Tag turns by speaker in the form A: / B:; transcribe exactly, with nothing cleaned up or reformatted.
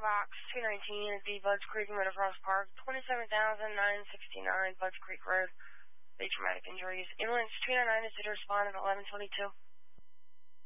A: box two nineteen at the Budds Creek Motor Cross Park, twenty-seven thousand nine hundred sixty-nine Budds Creek Road. Big traumatic injuries. Ambulance two nine nine is to respond at eleven twenty-two.